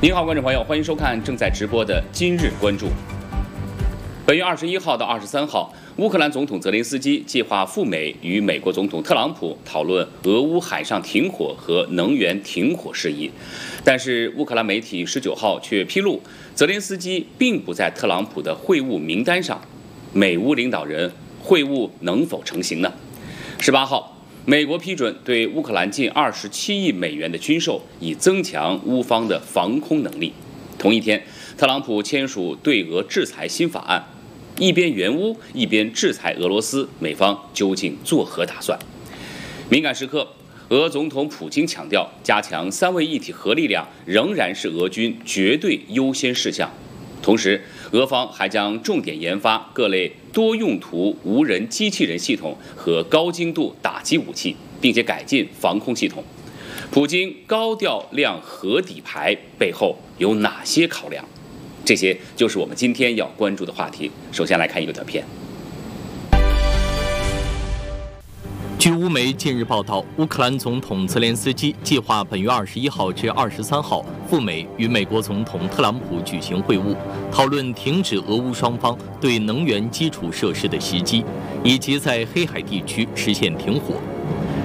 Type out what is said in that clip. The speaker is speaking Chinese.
您好，观众朋友，欢迎收看正在直播的《今日关注》。本月21号到23号，乌克兰总统泽连斯基计划赴美与美国总统特朗普讨论俄乌海上停火和能源停火事宜。但是，乌克兰媒体19号却披露，泽连斯基并不在特朗普的会晤名单上。美乌领导人会晤能否成行呢？18号。美国批准对乌克兰近27亿美元的军售，以增强乌方的防空能力。同一天，特朗普签署对俄制裁新法案，一边援乌，一边制裁俄罗斯，美方究竟作何打算？敏感时刻，俄总统普京强调，加强三位一体核力量仍然是俄军绝对优先事项。同时，俄方还将重点研发各类多用途无人机器人系统和高精度打击武器，并且改进防空系统。普京高调亮核底牌背后有哪些考量？这些就是我们今天要关注的话题。首先来看一个短片。 据乌媒近日报道，乌克兰总统泽连斯基计划本月21号至23号赴美与美国总统特朗普举行会晤，讨论停止俄乌双方对能源基础设施的袭击，以及在黑海地区实现停火。